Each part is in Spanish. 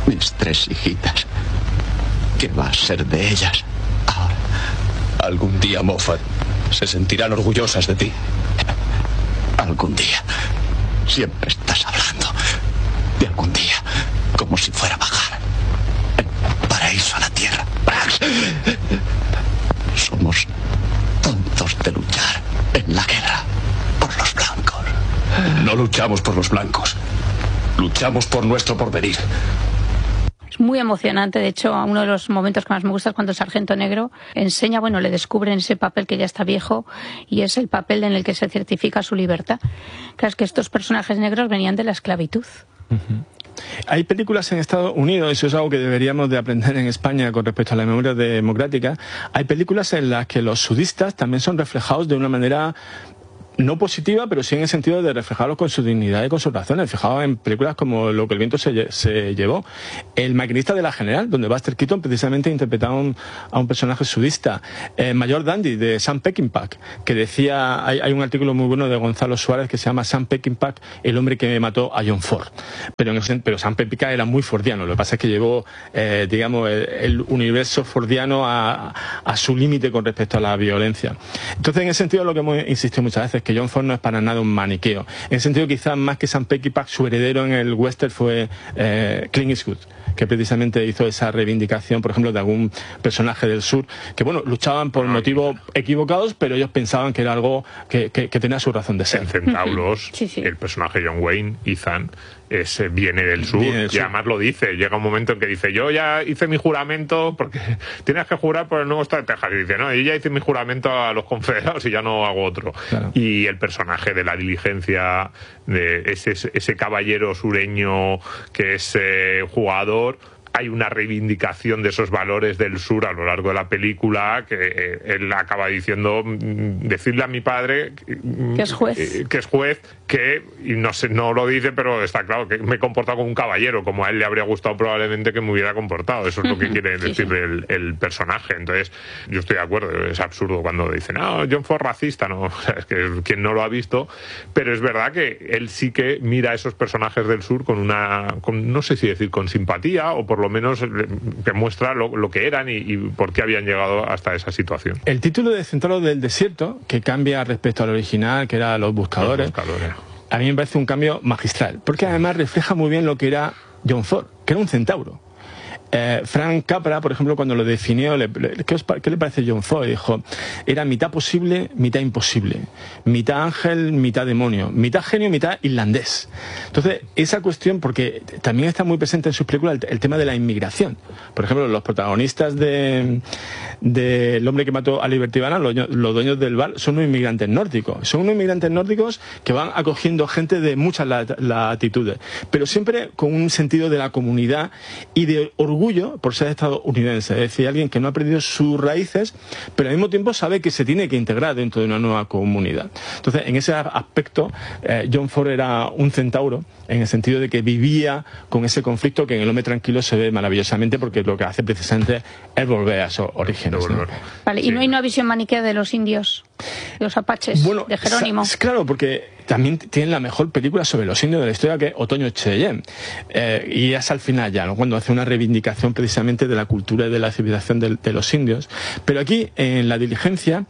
mis 3 hijitas. ¿Qué va a ser de ellas? Algún día, Moffat, se sentirán orgullosas de ti. Algún día. Siempre estás hablando de algún día, como si fuera bajar el paraíso a la tierra. Brax, somos tontos de luchar en la guerra por los blancos. No luchamos por los blancos. Luchamos por nuestro porvenir. Muy emocionante. De hecho, uno de los momentos que más me gusta es cuando el sargento negro enseña, le descubren ese papel que ya está viejo y es el papel en el que se certifica su libertad. Claro, es que estos personajes negros venían de la esclavitud. Uh-huh. Hay películas en Estados Unidos, eso es algo que deberíamos de aprender en España con respecto a la memoria democrática. Hay películas en las que los sudistas también son reflejados de una manera no positiva, pero sí en el sentido de reflejarlos con su dignidad y con sus razones. Fijaos en películas como Lo que el viento se llevó. El maquinista de la General, donde Buster Keaton precisamente interpretaba a un personaje sudista. Mayor Dandy, de Sam Peckinpah, que decía, hay un artículo muy bueno de Gonzalo Suárez que se llama Sam Peckinpah, el hombre que mató a John Ford. Pero Sam Peckinpah era muy fordiano. Lo que pasa es que llevó, el universo fordiano a su límite con respecto a la violencia. Entonces, en ese sentido, lo que hemos insistido muchas veces, que John Ford no es para nada un maniqueo. En el sentido, quizás más que Sam Peckinpah, su heredero en el western fue Clint Eastwood, que precisamente hizo esa reivindicación, por ejemplo, de algún personaje del sur, que luchaban por motivos equivocados, pero ellos pensaban que era algo que tenía su razón de ser. En Centauros, sí. El personaje John Wayne, Ethan, viene del sur, y además lo dice. Llega un momento en que dice, yo ya hice mi juramento, porque tienes que jurar por el nuevo estado de Texas, y dice, no, yo ya hice mi juramento a los confederados y ya no hago otro. Claro. Y el personaje de la diligencia, de ese caballero sureño que es jugador, hay una reivindicación de esos valores del sur a lo largo de la película, que él acaba diciendo, decirle a mi padre que es juez, y no lo dice, pero está claro que me he comportado como un caballero, como a él le habría gustado probablemente que me hubiera comportado. Eso es lo que quiere decir el personaje. Entonces, yo estoy de acuerdo, es absurdo cuando dicen, John Ford racista, no, o sea, es que quien no lo ha visto, pero es verdad que él sí que mira a esos personajes del sur con no sé si decir con simpatía, o por lo menos que muestra lo que eran y por qué habían llegado hasta esa situación. El título de Centauros del Desierto, que cambia respecto al original, que era Los Buscadores, a mí me parece un cambio magistral, porque además refleja muy bien lo que era John Ford, que era un centauro. Frank Capra, por ejemplo, cuando lo definió, ¿qué le parece John Ford? Dijo, era mitad posible, mitad imposible, mitad ángel, mitad demonio, mitad genio, mitad irlandés. Entonces, esa cuestión, porque también está muy presente en sus películas el tema de la inmigración. Por ejemplo, los protagonistas de El hombre que mató a Liberty Balance, los dueños del bar, son unos inmigrantes nórdicos. Son unos inmigrantes nórdicos que van acogiendo gente de muchas latitudes, pero siempre con un sentido de la comunidad y de orgullo por ser estadounidense, es decir, alguien que no ha perdido sus raíces, pero al mismo tiempo sabe que se tiene que integrar dentro de una nueva comunidad. Entonces, en ese aspecto, John Ford era un centauro, en el sentido de que vivía con ese conflicto que en El hombre tranquilo se ve maravillosamente, porque lo que hace precisamente es volver a esos orígenes, ¿no? Vale, ¿y no hay una visión maniquea de los indios, de los apaches, de Jerónimo? Claro, porque también tienen la mejor película sobre los indios de la historia, que es Otoño Cheyenne, y es al final ya, ¿no?, cuando hace una reivindicación precisamente de la cultura y de la civilización de los indios. Pero aquí, en La diligencia,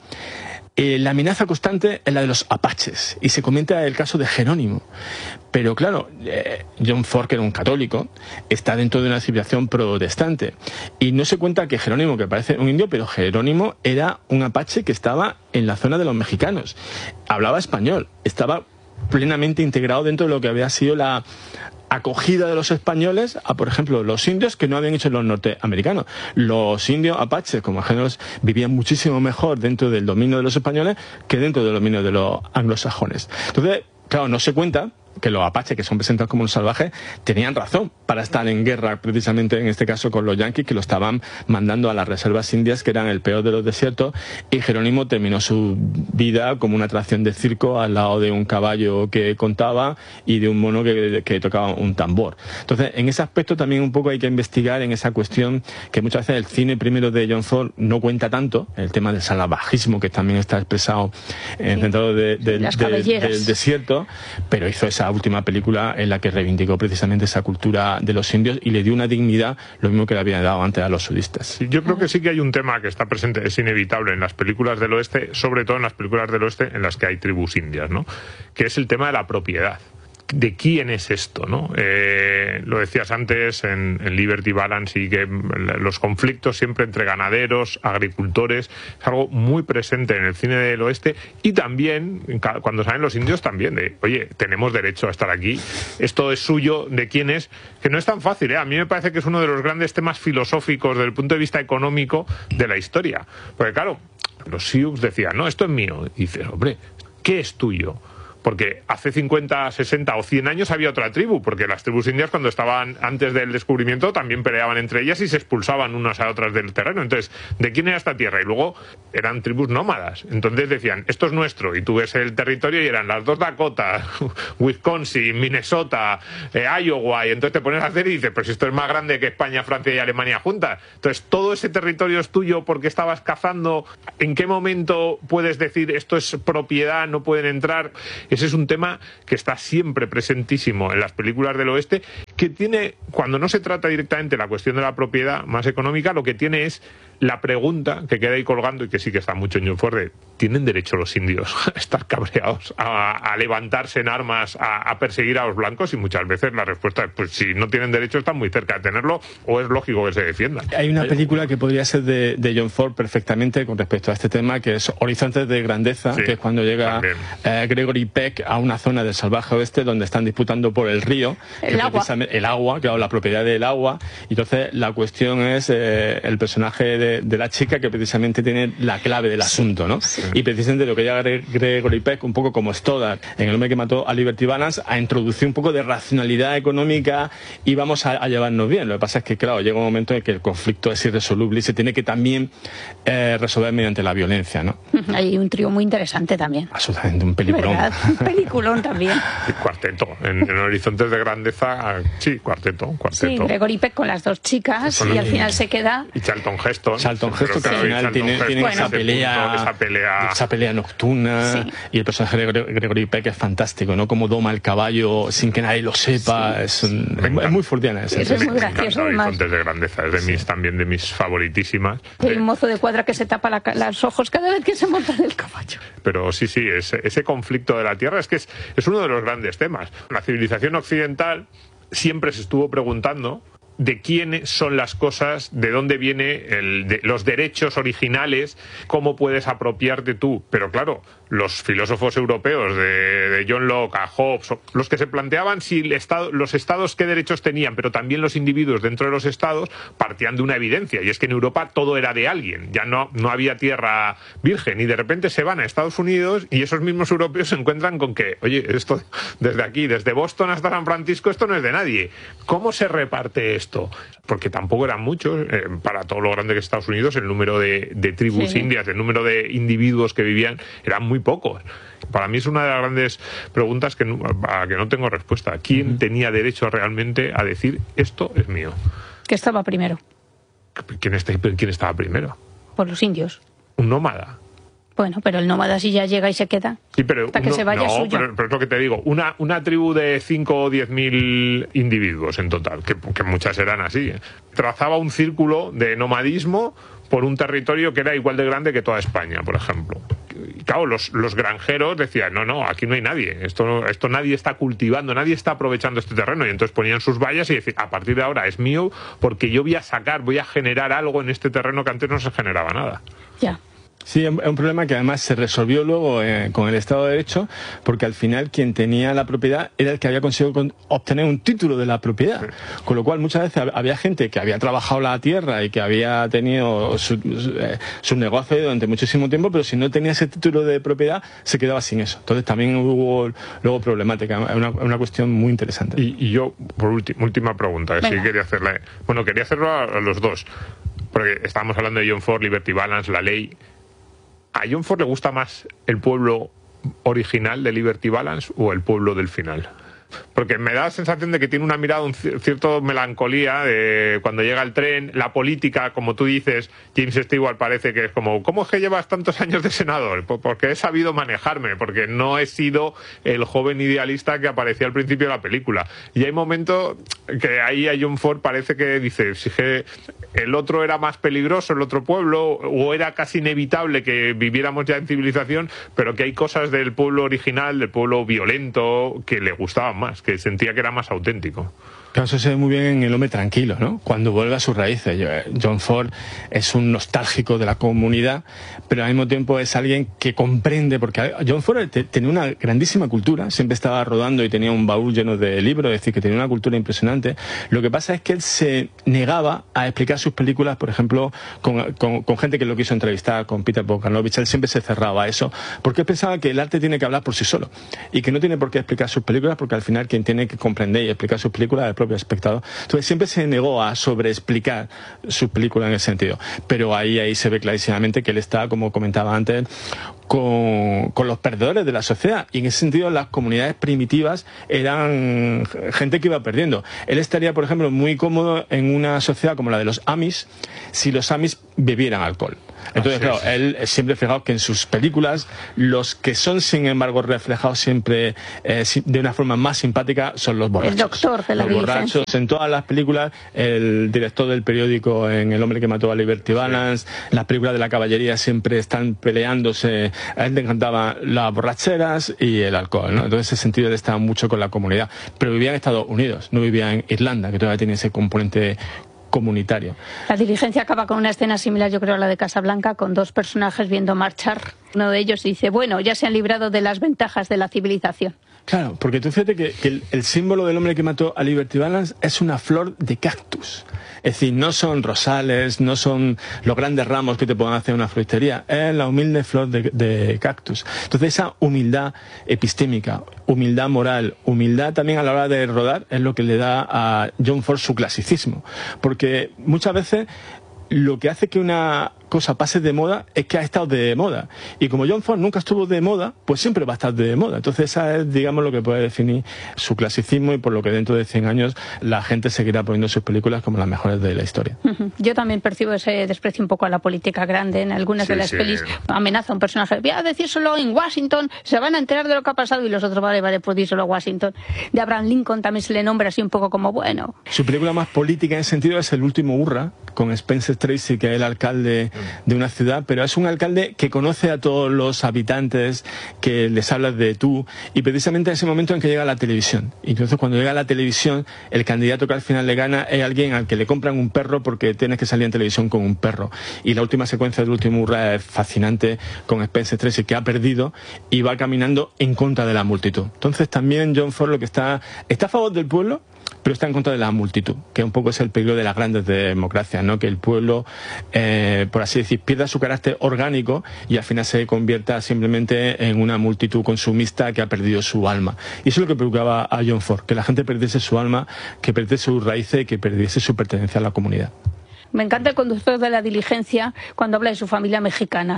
la amenaza constante es la de los apaches, y se comenta el caso de Jerónimo. Pero claro, John Ford, que era un católico, está dentro de una civilización protestante, y no se cuenta que Jerónimo, que parece un indio, pero Jerónimo era un apache que estaba en la zona de los mexicanos, hablaba español, estaba plenamente integrado dentro de lo que había sido la acogida de los españoles a, por ejemplo, los indios, que no habían hecho los norteamericanos. Los indios apaches, como géneros, vivían muchísimo mejor dentro del dominio de los españoles que dentro del dominio de los anglosajones. Entonces, claro, no se cuenta que los apaches, que son presentados como unos salvajes, tenían razón para estar en guerra, precisamente en este caso con los yanquis, que lo estaban mandando a las reservas indias, que eran el peor de los desiertos, y Jerónimo terminó su vida como una atracción de circo al lado de un caballo que contaba y de un mono que tocaba un tambor. Entonces, en ese aspecto también un poco hay que investigar en esa cuestión que muchas veces el cine primero de John Ford no cuenta tanto, el tema del salvajismo, que también está expresado en el centro del desierto, pero hizo esa la última película en la que reivindicó precisamente esa cultura de los indios y le dio una dignidad, lo mismo que le había dado antes a los sudistas. Sí, yo creo que sí que hay un tema que está presente, es inevitable en las películas del oeste, sobre todo en las películas del oeste en las que hay tribus indias, ¿no? Que es el tema de la propiedad. ¿De quién es esto, no? Lo decías antes en Liberty Balance, y que los conflictos siempre entre ganaderos, agricultores, es algo muy presente en el cine del oeste, y también cuando salen los indios también, de oye, tenemos derecho a estar aquí, esto es suyo, ¿de quién es? Que no es tan fácil, ¿eh? A mí me parece que es uno de los grandes temas filosóficos desde el punto de vista económico de la historia, porque claro, los Sioux decían, no, esto es mío, y dices, hombre, ¿qué es tuyo? Porque hace 50, 60 o 100 años había otra tribu, porque las tribus indias cuando estaban antes del descubrimiento también peleaban entre ellas y se expulsaban unas a otras del terreno. Entonces, ¿de quién era esta tierra? Y luego eran tribus nómadas. Entonces decían, esto es nuestro, y tú ves el territorio y eran las 2 Dakotas, Wisconsin, Minnesota, Iowa, y entonces te pones a hacer y dices, pues esto es más grande que España, Francia y Alemania juntas. Entonces, todo ese territorio es tuyo porque estabas cazando. ¿En qué momento puedes decir esto es propiedad, no pueden entrar? Ese es un tema que está siempre presentísimo en las películas del oeste, que tiene, cuando no se trata directamente la cuestión de la propiedad más económica, lo que tiene es la pregunta que queda ahí colgando, y que sí que está mucho en John Ford, de, ¿tienen derecho los indios a estar cabreados, a levantarse en armas, a perseguir a los blancos? Y muchas veces la respuesta es, pues si no tienen derecho están muy cerca de tenerlo, o es lógico que se defiendan. Hay una película que podría ser de John Ford perfectamente con respecto a este tema, que es Horizontes de Grandeza, sí, que es cuando llega Gregory Peck a una zona del salvaje oeste donde están disputando por el río, el agua, claro, la propiedad del agua, y entonces la cuestión es el personaje de la chica que precisamente tiene la clave del asunto, ¿no? Sí. Y precisamente lo que llega Gregory Peck, un poco como Stoddard en El hombre que mató a Liberty Balance, a introducir un poco de racionalidad económica y vamos a llevarnos bien. Lo que pasa es que, claro, llega un momento en que el conflicto es irresoluble y se tiene que también resolver mediante la violencia, ¿no? Hay un trío muy interesante también. Absolutamente, un peliculón. Un peliculón también. Y cuarteto. En Horizontes de Grandeza, sí, cuarteto. Sí, Gregory Peck con las 2 chicas y al final se queda... Y Charlton Heston. Charlton Heston, que al final tiene esa pelea nocturna, sí. Y el personaje de Gregory Peck es fantástico, ¿no? Como doma el caballo sin que nadie lo sepa, sí. es muy fordiana. Es muy gracioso. Horizontes de Grandeza, es también de mis favoritísimas. El mozo de cuadra que se tapa los ojos cada vez que se monta en el caballo. Pero sí, ese conflicto de la tierra es que es uno de los grandes temas. La civilización occidental siempre se estuvo preguntando de quiénes son las cosas, de dónde viene los derechos originales, cómo puedes apropiarte tú. Pero claro, los filósofos europeos de John Locke a Hobbes, los que se planteaban si los estados qué derechos tenían, pero también los individuos dentro de los estados, partían de una evidencia, y es que en Europa todo era de alguien, ya no había tierra virgen, y de repente se van a Estados Unidos y esos mismos europeos se encuentran con que, oye, esto desde aquí, desde Boston hasta San Francisco, esto no es de nadie. ¿Cómo se reparte esto? Porque tampoco eran muchos, para todo lo grande que es Estados Unidos, el número de tribus indias, el número de individuos que vivían, eran muy pocos. Para mí es una de las grandes preguntas a que no tengo respuesta. ¿Quién tenía derecho realmente a decir esto es mío? ¿Qué estaba primero? ¿Quién estaba primero? Pues los indios. Un nómada. Bueno, pero el nómada si ya llega y se queda, sí, pero hasta que se vaya suyo. Pero es lo que te digo, una tribu de 5 o 10.000 individuos en total, que muchas eran así, trazaba un círculo de nomadismo por un territorio que era igual de grande que toda España, por ejemplo. Y claro, los granjeros decían, no, aquí no hay nadie, esto nadie está cultivando, nadie está aprovechando este terreno, y entonces ponían sus vallas y decían, a partir de ahora es mío porque yo voy a generar algo en este terreno que antes no se generaba nada. Ya. Sí, es un problema que además se resolvió luego con el Estado de Derecho, porque al final quien tenía la propiedad era el que había conseguido obtener un título de la propiedad. Con lo cual muchas veces había gente que había trabajado la tierra y que había tenido su negocio durante muchísimo tiempo, pero si no tenía ese título de propiedad se quedaba sin eso. Entonces también hubo luego problemática, una cuestión muy interesante. Y yo, por última pregunta, sí quería hacerla. Bueno, quería hacerlo a los dos, porque estábamos hablando de John Ford, Liberty Balance, la ley. ¿A John Ford le gusta más el pueblo original de Liberty Balance o el pueblo del final? porque me da la sensación de que tiene una mirada, un cierto melancolía de cuando llega el tren, la política, como tú dices, James Stewart parece que es como, ¿cómo es que llevas tantos años de senador? Pues porque he sabido manejarme, porque no he sido el joven idealista que aparecía al principio de la película. Y hay momentos que ahí a John Ford parece que dice, si que el otro era más peligroso, el otro pueblo, o era casi inevitable que viviéramos ya en civilización, pero que hay cosas del pueblo original, del pueblo violento, que le gustaban más, que sentía que era más auténtico. Claro, eso se ve muy bien en El hombre tranquilo, ¿no? Cuando vuelve a sus raíces. John Ford es un nostálgico de la comunidad, pero al mismo tiempo es alguien que comprende, porque John Ford tenía una grandísima cultura, siempre estaba rodando y tenía un baúl lleno de libros, es decir, que tenía una cultura impresionante. Lo que pasa es que él se negaba a explicar sus películas, por ejemplo, con gente que lo quiso entrevistar, con Peter Bogdanovich. Él siempre se cerraba a eso, porque él pensaba que el arte tiene que hablar por sí solo y que no tiene por qué explicar sus películas, porque al final quien tiene que comprender y explicar sus películas es el propio espectador. Entonces siempre se negó a sobreexplicar sus películas en ese sentido, pero ahí se ve clarísimamente que él está, como comentaba antes, con los perdedores de la sociedad, y en ese sentido las comunidades primitivas eran gente que iba perdiendo. Él estaría, por ejemplo, muy cómodo en una sociedad como la de los Amish si los Amish bebieran alcohol. Entonces, claro, él siempre, fijaos que en sus películas los que son, sin embargo, reflejados siempre de una forma más simpática son los borrachos. El doctor de la los borrachos. En todas las películas, el director del periódico en El hombre que mató a Liberty Balance, las películas de la caballería siempre están peleándose. A él le encantaban las borracheras y el alcohol, ¿no? Entonces, en ese sentido, él estaba mucho con la comunidad. Pero vivía en Estados Unidos, no vivía en Irlanda, que todavía tiene ese componente comunitario. La Diligencia acaba con una escena similar, yo creo, a la de Casablanca, con dos personajes viendo marchar. Uno de ellos dice, bueno, ya se han librado de las ventajas de la civilización. Claro, porque tú fíjate que el símbolo del hombre que mató a Liberty Balance es una flor de cactus. Es decir, no son rosales, no son los grandes ramos que te puedan hacer una floristería, es la humilde flor de cactus. Entonces esa humildad epistémica, humildad moral, humildad también a la hora de rodar es lo que le da a John Ford su clasicismo. Porque muchas veces lo que hace que una cosa pase de moda es que ha estado de moda, y como John Ford nunca estuvo de moda, pues siempre va a estar de moda. Entonces esa es, digamos, lo que puede definir su clasicismo, y por lo que dentro de 100 años la gente seguirá poniendo sus películas como las mejores de la historia. Yo también percibo ese desprecio un poco a la política grande en algunas de las pelis. Amenaza a un personaje, voy a decírselo en Washington, se van a enterar de lo que ha pasado, y los otros, vale, pues díselo a Washington. De Abraham Lincoln también se le nombra así un poco como, bueno. Su película más política en ese sentido es El último hurra, con Spencer Tracy, que es el alcalde de una ciudad, pero es un alcalde que conoce a todos los habitantes, que les habla de tú, y precisamente en ese momento en que llega la televisión. Y entonces cuando llega la televisión, el candidato que al final le gana es alguien al que le compran un perro porque tienes que salir en televisión con un perro. Y la última secuencia del último hurra es fascinante, con Spencer Tracy, que ha perdido y va caminando en contra de la multitud. Entonces también John Ford lo que está a favor del pueblo, pero está en contra de la multitud, que un poco es el peligro de las grandes democracias, ¿no? Que el pueblo, por así decir, pierda su carácter orgánico y al final se convierta simplemente en una multitud consumista que ha perdido su alma. Y eso es lo que preocupaba a John Ford, que la gente perdiese su alma, que perdiese sus raíces y que perdiese su pertenencia a la comunidad. Me encanta el conductor de la Diligencia cuando habla de su familia mexicana.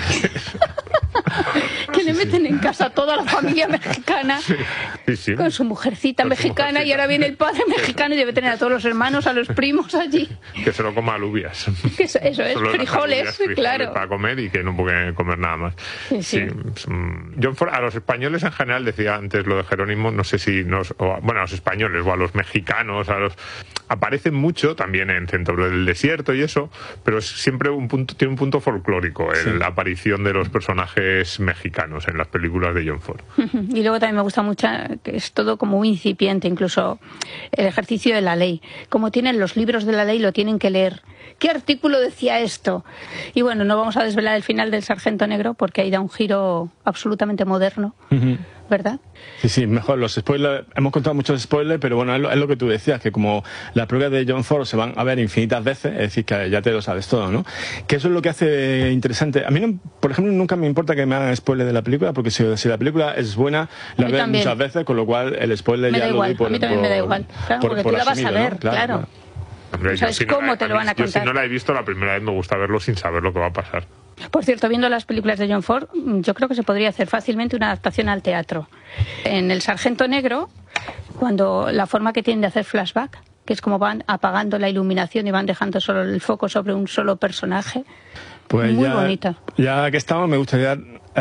Que le meten en casa a toda la familia mexicana, con su mujercita mexicana, y ahora viene el padre mexicano y debe tener a todos los hermanos, a los primos allí. Que se lo coma alubias. Eso es, frijoles, claro. Para comer, y que no puede comer nada más. John Ford, a los españoles en general, decía antes lo de Jerónimo, no sé si a los españoles o a los mexicanos, aparecen mucho también en Centro del Desierto y eso, pero es siempre tiene un punto folclórico la aparición de los personajes mexicanos en las películas de John Ford. Y luego también me gusta mucho que es todo como muy incipiente, incluso el ejercicio de la ley. Como tienen los libros de la ley, lo tienen que leer. ¿Qué artículo decía esto? Y bueno, no vamos a desvelar el final del Sargento Negro, porque ahí da un giro absolutamente moderno, ¿verdad? Sí, mejor los spoilers. Hemos contado muchos spoilers, pero bueno, es lo que tú decías, que como las películas de John Ford se van a ver infinitas veces, es decir, que ya te lo sabes todo, ¿no? Que eso es lo que hace interesante. A mí, por ejemplo, nunca me importa que me hagan spoilers de la película, porque si la película es buena, la veo muchas veces, con lo cual el spoiler ya lo doy por... A mí también me da igual, claro, porque tú la vas a ver, ¿no? Claro. Hombre, ¿Sabes cómo te lo van a contar? Yo, si no la he visto la primera vez, me gusta verlo sin saber lo que va a pasar. Por cierto, viendo las películas de John Ford, yo creo que se podría hacer fácilmente una adaptación al teatro. En El Sargento Negro cuando la forma que tienen de hacer flashback, que es como van apagando la iluminación y van dejando solo el foco sobre un solo personaje. Pues muy bonita. Ya que estamos, me gustaría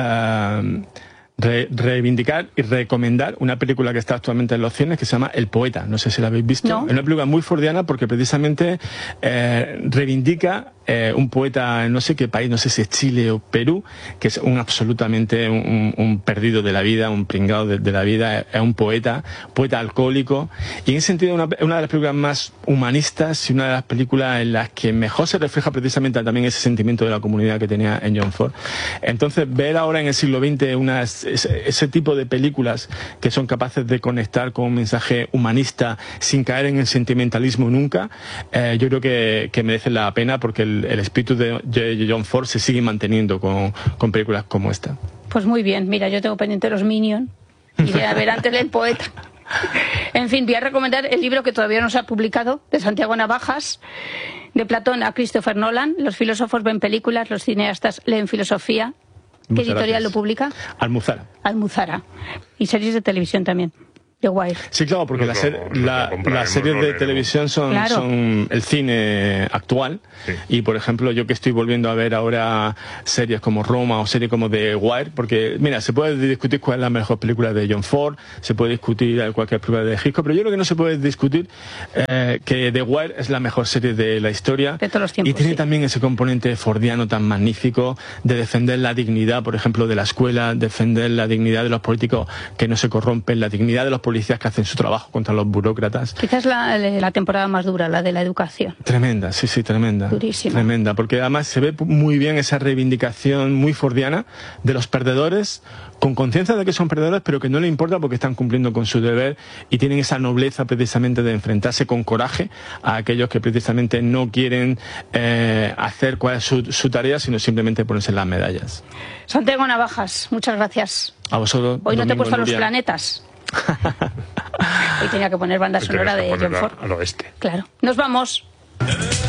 reivindicar y recomendar una película que está actualmente en los cines que se llama El Poeta. No sé si la habéis visto. No. Es una película muy fordiana porque precisamente reivindica un poeta en no sé qué país, no sé si es Chile o Perú, que es absolutamente un perdido de la vida, un pringado de la vida. Es un poeta alcohólico, y en ese sentido una de las películas más humanistas y una de las películas en las que mejor se refleja precisamente también ese sentimiento de la comunidad que tenía en John Ford. Entonces, ver ahora en el siglo XX ese tipo de películas que son capaces de conectar con un mensaje humanista sin caer en el sentimentalismo nunca, yo creo que merecen la pena, porque el espíritu de John Ford se sigue manteniendo con películas como esta. Pues muy bien, mira, yo tengo pendiente los Minions y voy a ver antes El Poeta. En fin, voy a recomendar el libro que todavía no se ha publicado, de Santiago Navajas, de Platón a Christopher Nolan. Los filósofos ven películas, los cineastas leen filosofía. ¿Qué editorial lo publica? Almuzara. Almuzara. Y series de televisión también. The Wire. Sí, claro, porque las series de televisión son el cine actual. Sí. Y, por ejemplo, yo que estoy volviendo a ver ahora series como Roma o series como The Wire, porque, mira, se puede discutir cuál es la mejor película de John Ford, se puede discutir cualquier película de Hitchcock, pero yo creo que no se puede discutir que The Wire es la mejor serie de la historia. De todos los tiempos, y tiene también ese componente fordiano tan magnífico de defender la dignidad, por ejemplo, de la escuela, defender la dignidad de los políticos que no se corrompen, la dignidad de los policías que hacen su trabajo contra los burócratas. Quizás la temporada más dura, la de la educación. Tremenda, sí, tremenda. Durísima. Tremenda, porque además se ve muy bien esa reivindicación muy fordiana de los perdedores, con conciencia de que son perdedores, pero que no les importa porque están cumpliendo con su deber y tienen esa nobleza precisamente de enfrentarse con coraje a aquellos que precisamente no quieren hacer cuál es su tarea, sino simplemente ponerse las medallas. Santiago Navajas, muchas gracias. A vosotros. Hoy no te he puesto a Los Planetas. Hoy tenía que poner banda sonora de John Ford. Al oeste. Claro. Nos vamos.